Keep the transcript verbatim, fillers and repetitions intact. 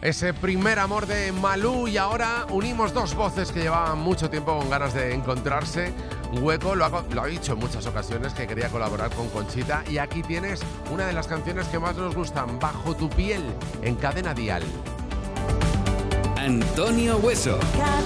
ese primer amor de Malú, y ahora unimos dos voces que llevaban mucho tiempo con ganas de encontrarse. Hueco lo ha, lo ha dicho en muchas ocasiones que quería colaborar con Conchita, y aquí tienes una de las canciones que más nos gustan, Bajo tu piel, en Cadena Dial. Antonio Hueso.